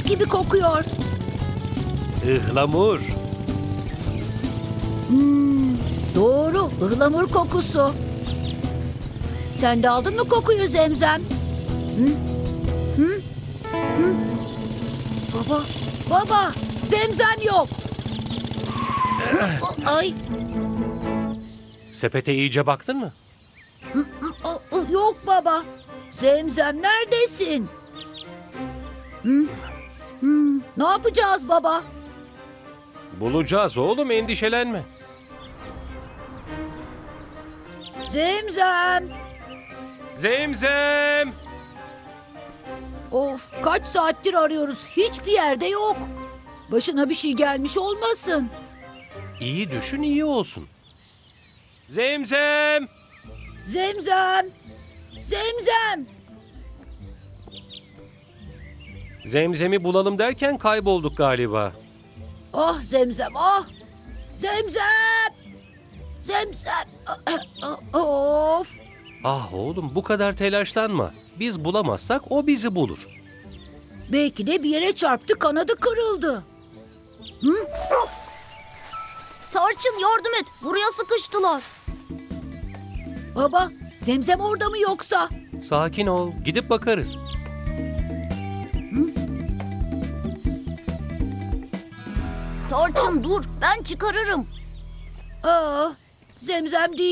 mis gibi kokuyor. Ihlamur. Doğru, ıhlamur kokusu. Sen de aldın mı kokuyu Zemzem? Hı? Hı? Hı? Baba, baba, Zemzem yok. Ay, Sepete iyice baktın mı? yok baba. Zemzem neredesin? Hı? Hı, ne yapacağız baba? Bulacağız oğlum, endişelenme. Zemzem. Zemzem! Of, kaç saattir arıyoruz. Hiçbir yerde yok. Başına bir şey gelmiş olmasın. İyi düşün, iyi olsun. Zemzem! Zemzem. Zemzem. Zemzem'i bulalım derken kaybolduk galiba. Ah Zemzem, ah. Zemzem. Zemzem. Of. Ah oğlum, bu kadar telaşlanma. Biz bulamazsak o bizi bulur. Belki de bir yere çarptı, kanadı kırıldı. Tarçın yardım et. Buraya sıkıştılar. Baba, Zemzem orada mı yoksa? Sakin ol, gidip bakarız. Tarçın dur. Ben çıkarırım. Aa, Zemzem değil.